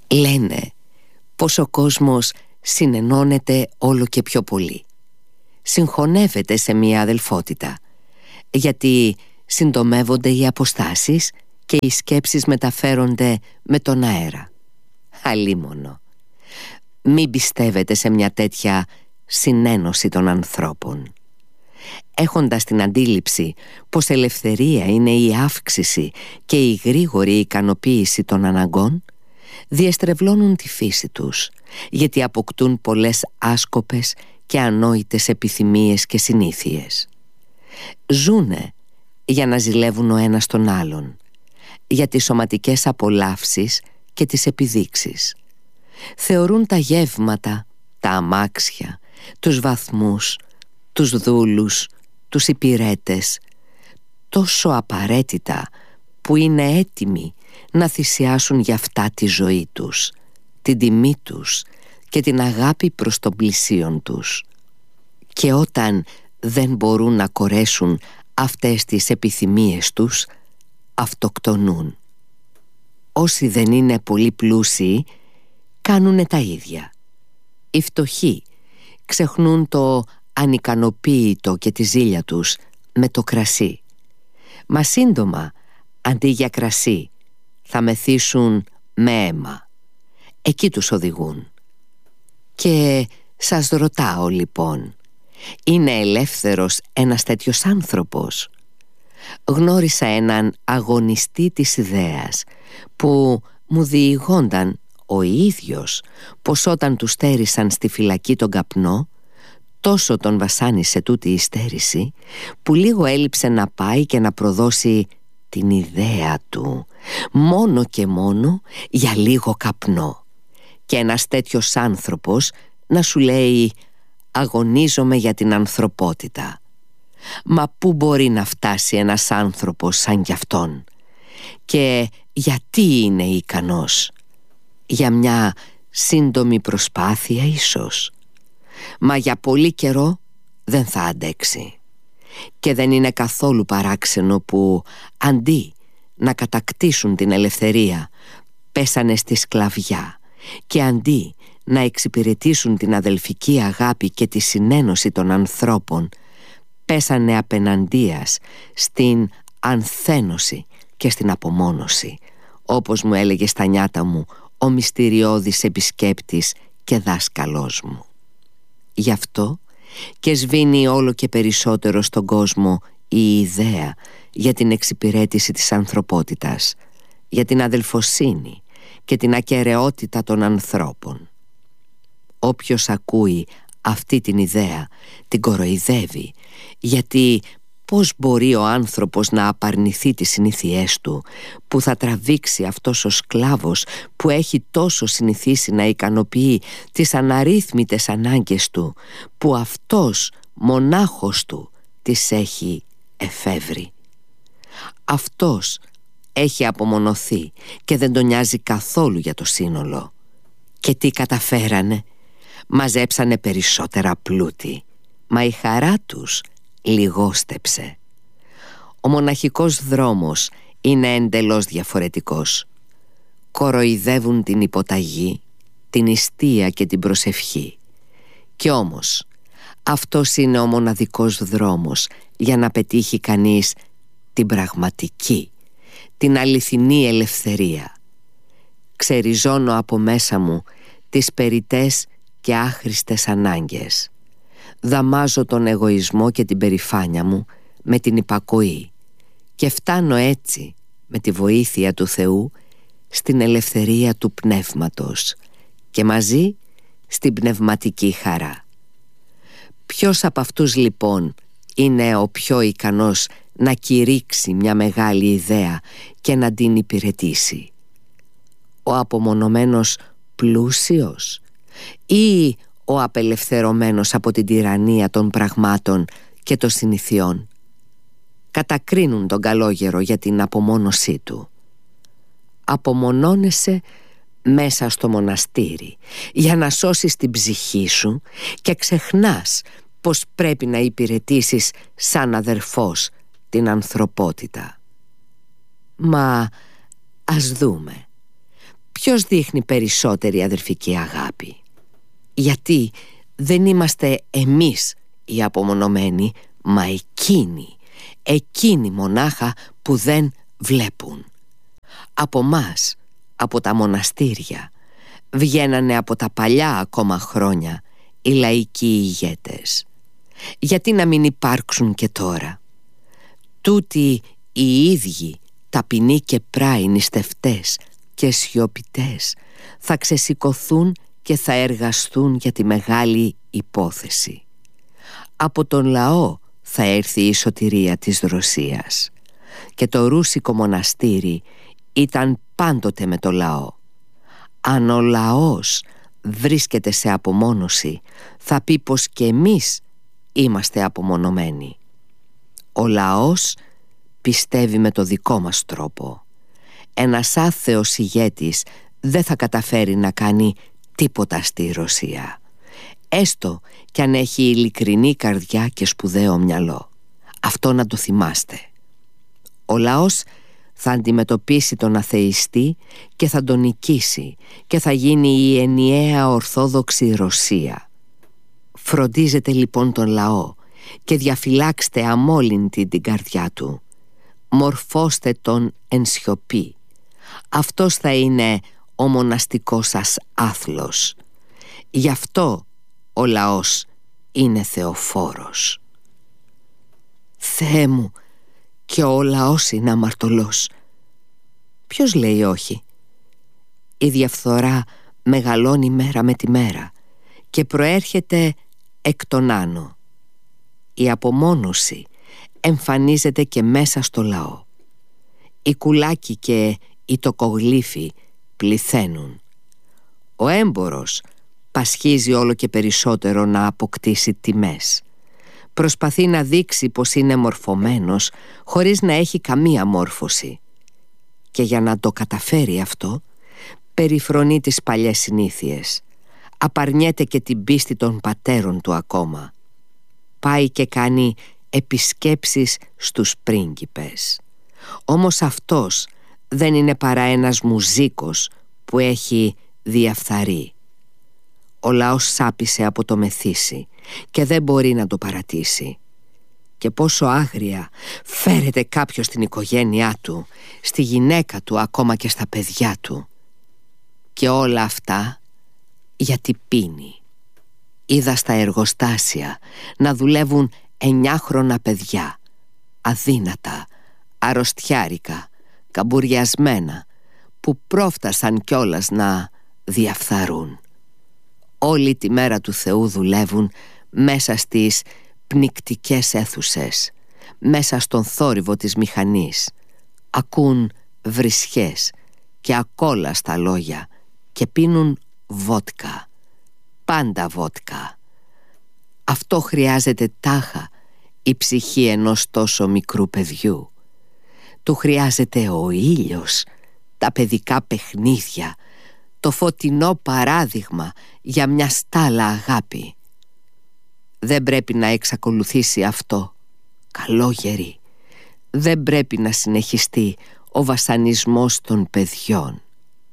Λένε πως ο κόσμος συνενώνεται όλο και πιο πολύ. Συγχωνεύεται σε μία αδελφότητα, γιατί συντομεύονται οι αποστάσεις και οι σκέψεις μεταφέρονται με τον αέρα. Αλίμονο. Μην πιστεύετε σε μια τέτοια συνένωση των ανθρώπων. Έχοντας την αντίληψη πως ελευθερία είναι η αύξηση και η γρήγορη ικανοποίηση των αναγκών, διεστρεβλώνουν τη φύση τους, γιατί αποκτούν πολλές άσκοπες και ανόητες επιθυμίες και συνήθειες. Ζούνε για να ζηλεύουν ο ένας τον άλλον, για τις σωματικές απολαύσεις και τις επιδείξεις. Θεωρούν τα γεύματα, τα αμάξια, τους βαθμούς, τους δούλους, τους υπηρέτες τόσο απαραίτητα που είναι έτοιμοι να θυσιάσουν για αυτά τη ζωή τους, την τιμή τους και την αγάπη προς τον πλησίον τους. Και όταν δεν μπορούν να κορέσουν αυτές τις επιθυμίες τους, αυτοκτονούν. Όσοι δεν είναι πολύ πλούσιοι κάνουνε τα ίδια. Οι φτωχοί ξεχνούν το ανικανοποίητο και τη ζήλια τους με το κρασί. Μα σύντομα, αντί για κρασί, θα μεθύσουν με αίμα. Εκεί τους οδηγούν. Και σας ρωτάω λοιπόν, είναι ελεύθερος ένας τέτοιος άνθρωπος? Γνώρισα έναν αγωνιστή της ιδέας που μου διηγόνταν ο ίδιος πως όταν του στέρισαν στη φυλακή τον καπνό, τόσο τον βασάνισε τούτη η στέρηση που λίγο έλειψε να πάει και να προδώσει την ιδέα του, μόνο και μόνο για λίγο καπνό. Και ένας τέτοιος άνθρωπος να σου λέει «Αγωνίζομαι για την ανθρωπότητα». Μα πού μπορεί να φτάσει ένας άνθρωπος σαν κι αυτόν? Και γιατί είναι ικανός? Για μια σύντομη προσπάθεια ίσως, μα για πολύ καιρό δεν θα αντέξει. Και δεν είναι καθόλου παράξενο που αντί να κατακτήσουν την ελευθερία, πέσανε στη σκλαβιά, και αντί να εξυπηρετήσουν την αδελφική αγάπη και τη συνένωση των ανθρώπων, πέσανε απεναντίας στην ανθένωση και στην απομόνωση, όπως μου έλεγε στα νιάτα μου ο μυστηριώδης επισκέπτης και δάσκαλός μου. Γι' αυτό και σβήνει όλο και περισσότερο στον κόσμο η ιδέα για την εξυπηρέτηση της ανθρωπότητας, για την αδελφοσύνη και την ακεραιότητα των ανθρώπων. Όποιος ακούει αυτή την ιδέα την κοροϊδεύει, γιατί πώς μπορεί ο άνθρωπος να απαρνηθεί τις συνήθειές του, που θα τραβήξει αυτός ο σκλάβος που έχει τόσο συνηθίσει να ικανοποιεί τις αναρρύθμιτες ανάγκες του, που αυτός μονάχος του τις έχει εφεύρει. Αυτός έχει απομονωθεί και δεν τον νοιάζει καθόλου για το σύνολο. Και τι καταφέρανε? Μαζέψανε περισσότερα πλούτη, μα η χαρά τους λιγόστεψε. Ο μοναχικός δρόμος είναι εντελώς διαφορετικός. Κοροϊδεύουν την υποταγή, την νηστεία και την προσευχή. Κι όμως αυτός είναι ο μοναδικός δρόμος για να πετύχει κανείς την πραγματική, την αληθινή ελευθερία. Ξεριζώνω από μέσα μου τις περιττές και άχρηστες ανάγκες. Δαμάζω τον εγωισμό και την περηφάνεια μου με την υπακοή και φτάνω έτσι, με τη βοήθεια του Θεού, στην ελευθερία του πνεύματος και μαζί στην πνευματική χαρά. Ποιος από αυτούς λοιπόν είναι ο πιο ικανός να κηρύξει μια μεγάλη ιδέα και να την υπηρετήσει? Ο απομονωμένος πλούσιος ή ο απελευθερωμένος από την τυραννία των πραγμάτων και των συνηθιών? Κατακρίνουν τον καλόγερο για την απομόνωσή του. Απομονώνεσαι μέσα στο μοναστήρι για να σώσεις την ψυχή σου και ξεχνάς πως πρέπει να υπηρετήσεις σαν αδερφός την ανθρωπότητα. Μα ας δούμε, Ποιος δείχνει περισσότερη αδερφική αγάπη? Γιατί δεν είμαστε εμείς οι απομονωμένοι, μα εκείνοι μονάχα που δεν βλέπουν. Από μας, από τα μοναστήρια, βγαίνανε από τα παλιά ακόμα χρόνια οι λαϊκοί ηγέτες. Γιατί να μην υπάρξουν και τώρα? Τούτοι οι ίδιοι ταπεινοί και πράοι στευτές και σιωπητές θα ξεσηκωθούν και θα εργαστούν για τη μεγάλη υπόθεση. Από τον λαό θα έρθει η σωτηρία της Ρωσίας. Και το ρούσικο μοναστήρι ήταν πάντοτε με το λαό. Αν ο λαός βρίσκεται σε απομόνωση, θα πει πως και εμείς είμαστε απομονωμένοι. Ο λαός πιστεύει με το δικό μας τρόπο. Ένας άθεος ηγέτης δεν θα καταφέρει να κάνει τίποτα στη Ρωσία, έστω κι αν έχει ειλικρινή καρδιά και σπουδαίο μυαλό. Αυτό να το θυμάστε. Ο λαός θα αντιμετωπίσει τον αθεϊστή και θα τον νικήσει και θα γίνει η ενιαία Ορθόδοξη Ρωσία. Φροντίζετε λοιπόν τον λαό και διαφυλάξτε αμόλυντη την καρδιά του. Μορφώστε τον εν σιωπή. Αυτός θα είναι ο μοναστικός σας άθλος. Γι' αυτό ο λαός είναι θεοφόρος. Θεέ μου, και ο λαός είναι αμαρτωλός. Ποιος λέει όχι? Η διαφθορά μεγαλώνει μέρα με τη μέρα και προέρχεται εκ των άνω. Η απομόνωση εμφανίζεται και μέσα στο λαό. Οι κουλάκοι και οι τοκογλύφοι πληθαίνουν. Ο έμπορος πασχίζει όλο και περισσότερο να αποκτήσει τιμές. Προσπαθεί να δείξει πως είναι μορφωμένος χωρίς να έχει καμία μόρφωση. Και για να το καταφέρει αυτό, περιφρονεί τις παλιές συνήθειες. Απαρνιέται και την πίστη των πατέρων του ακόμα. Πάει και κάνει επισκέψεις στους πρίγκιπες. Όμως αυτός δεν είναι παρά ένας μουζίκος που έχει διαφθαρεί. Ο λαός σάπισε από το μεθύσι και δεν μπορεί να το παρατήσει. Και πόσο άγρια φέρεται κάποιος στην οικογένειά του, στη γυναίκα του, ακόμα και στα παιδιά του. Και όλα αυτά γιατί πίνει. Είδα στα εργοστάσια να δουλεύουν 9χρονα παιδιά, αδύνατα, αρρωστιάρικα, καμπουριασμένα, που πρόφτασαν κιόλας να διαφθαρούν. Όλη τη μέρα του Θεού δουλεύουν μέσα στις πνικτικές αίθουσες, μέσα στον θόρυβο της μηχανής. Ακούν βρισχές και ακόλαστα λόγια και πίνουν βότκα, πάντα βότκα. Αυτό χρειάζεται τάχα η ψυχή ενός τόσο μικρού παιδιού. Του χρειάζεται ο ήλιος, τα παιδικά παιχνίδια, το φωτεινό παράδειγμα για μια στάλα αγάπη. Δεν πρέπει να εξακολουθήσει αυτό, καλόγεροι. Δεν πρέπει να συνεχιστεί ο βασανισμός των παιδιών.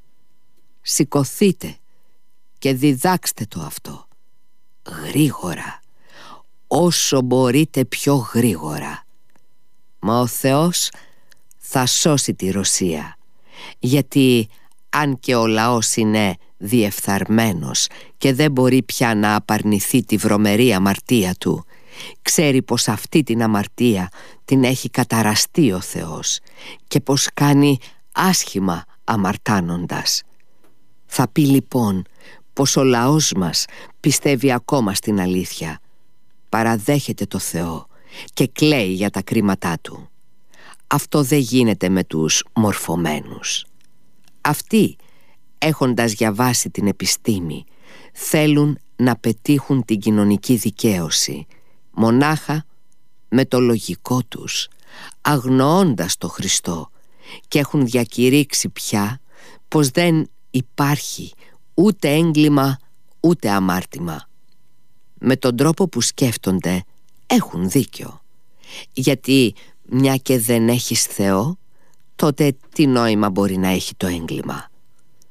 Σηκωθείτε και διδάξτε το αυτό, γρήγορα, όσο μπορείτε πιο γρήγορα. Μα ο Θεός θα σώσει τη Ρωσία, γιατί αν και ο λαός είναι διεφθαρμένος και δεν μπορεί πια να απαρνηθεί τη βρωμερή αμαρτία του, ξέρει πως αυτή την αμαρτία την έχει καταραστεί ο Θεός και πως κάνει άσχημα αμαρτάνοντας. Θα πει λοιπόν πως ο λαός μας πιστεύει ακόμα στην αλήθεια, παραδέχεται το Θεό και κλαίει για τα κρίματά του. Αυτό δεν γίνεται με τους μορφωμένους. Αυτοί, έχοντας διαβάσει την επιστήμη, θέλουν να πετύχουν την κοινωνική δικαίωση μονάχα με το λογικό τους, αγνοώντας το Χριστό, και έχουν διακηρύξει πια πως δεν υπάρχει ούτε έγκλημα ούτε αμάρτημα. Με τον τρόπο που σκέφτονται έχουν δίκιο, γιατί μια και δεν έχεις Θεό, τότε τι νόημα μπορεί να έχει το έγκλημα?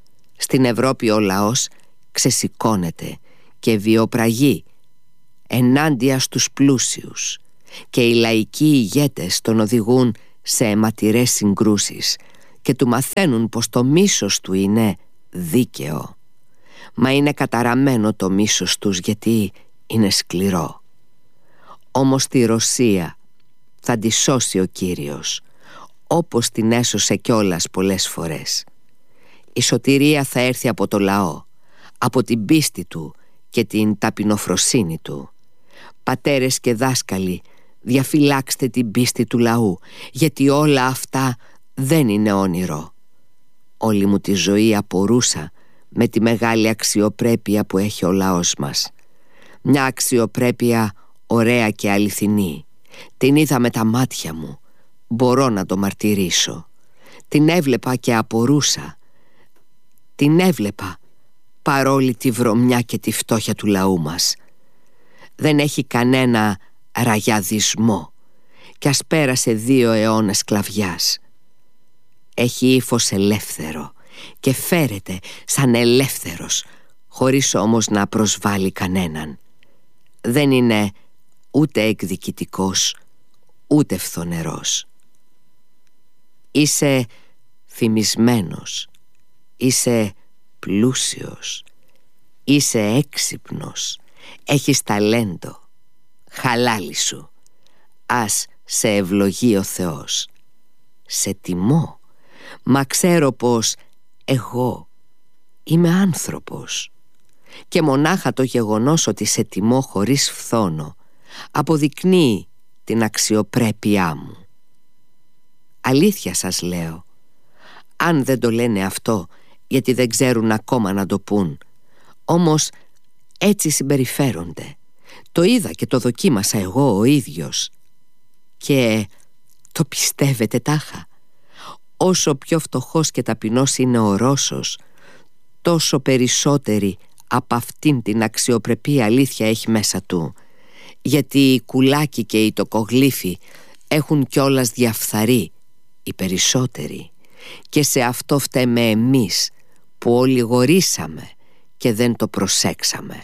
Στην Ευρώπη ο λαός ξεσηκώνεται και βιοπραγεί ενάντια στους πλούσιους και οι λαϊκοί ηγέτες τον οδηγούν σε αιματηρές συγκρούσεις και του μαθαίνουν πως το μίσος του είναι δίκαιο. Μα είναι καταραμένο το μίσος τους γιατί είναι σκληρό. Όμως τη Ρωσία θα τη σώσει ο Κύριος, όπως την έσωσε κιόλας πολλές φορές. Η σωτηρία θα έρθει από το λαό, από την πίστη του και την ταπεινοφροσύνη του. Πατέρες και δάσκαλοι, διαφυλάξτε την πίστη του λαού, γιατί όλα αυτά δεν είναι όνειρο. Όλη μου τη ζωή απορούσα με τη μεγάλη αξιοπρέπεια που έχει ο λαός μας. Μια αξιοπρέπεια ωραία και αληθινή. Την είδα με τα μάτια μου, μπορώ να το μαρτυρήσω. Την έβλεπα και απορούσα. Την έβλεπα παρόλη τη βρωμιά και τη φτώχεια του λαού μας. Δεν έχει κανένα ραγιαδισμό κι ας πέρασε 2 αιώνες σκλαβιάς. Έχει ύφος ελεύθερο και φέρεται σαν ελεύθερος, χωρίς όμως να προσβάλλει κανέναν. Δεν είναι ούτε εκδικητικός ούτε φθονερός. Είσαι φημισμένος, είσαι πλούσιος, είσαι έξυπνος, έχεις ταλέντο. Χαλάλη σου, ας σε ευλογεί ο Θεός. Σε τιμώ, μα ξέρω πως εγώ είμαι άνθρωπος και μονάχα το γεγονός ότι σε τιμώ χωρίς φθόνο αποδεικνύει την αξιοπρέπειά μου. Αλήθεια σας λέω, αν δεν το λένε αυτό γιατί δεν ξέρουν ακόμα να το πούν, όμως έτσι συμπεριφέρονται. Το είδα και το δοκίμασα εγώ ο ίδιος. Και το πιστεύετε τάχα? Όσο πιο φτωχός και ταπεινός είναι ο Ρώσος, τόσο περισσότερη από αυτήν την αξιοπρεπή αλήθεια έχει μέσα του. Γιατί οι κουλάκοι και οι τοκογλύφοι έχουν κιόλας διαφθαρεί, οι περισσότεροι. Και σε αυτό φταίμε εμείς που ολιγορήσαμε και δεν το προσέξαμε.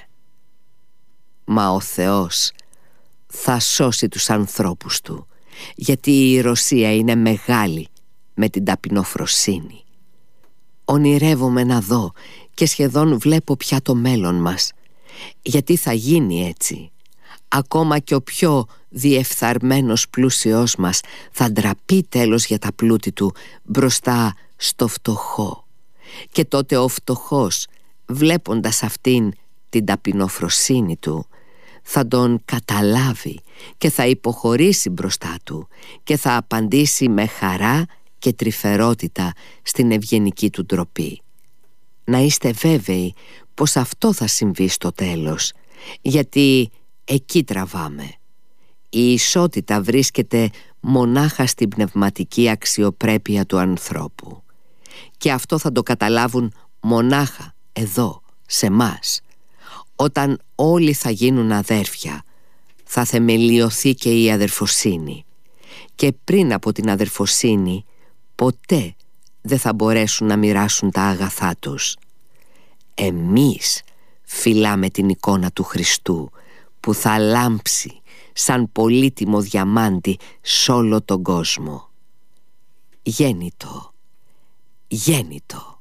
Μα ο Θεός θα σώσει τους ανθρώπους του, γιατί η Ρωσία είναι μεγάλη με την ταπεινοφροσύνη. Ονειρεύομαι να δω και σχεδόν βλέπω πια το μέλλον μας, γιατί θα γίνει έτσι. Ακόμα και ο πιο διεφθαρμένος πλούσιος μας θα ντραπεί τέλος για τα πλούτη του μπροστά στο φτωχό. Και τότε ο φτωχός, βλέποντας αυτήν την ταπεινοφροσύνη του, θα τον καταλάβει και θα υποχωρήσει μπροστά του και θα απαντήσει με χαρά και τρυφερότητα στην ευγενική του ντροπή. Να είστε βέβαιοι πως αυτό θα συμβεί στο τέλος, γιατί εκεί τραβάμε. Η ισότητα βρίσκεται μονάχα στην πνευματική αξιοπρέπεια του ανθρώπου. Και αυτό θα το καταλάβουν μονάχα εδώ, σε μας. Όταν όλοι θα γίνουν αδέρφια, θα θεμελιωθεί και η αδερφοσύνη. Και πριν από την αδερφοσύνη, ποτέ δεν θα μπορέσουν να μοιράσουν τα αγαθά τους. Εμείς φυλάμε την εικόνα του Χριστού, που θα λάμψει σαν πολύτιμο διαμάντι σ' όλο τον κόσμο. Γέννητο, γέννητο.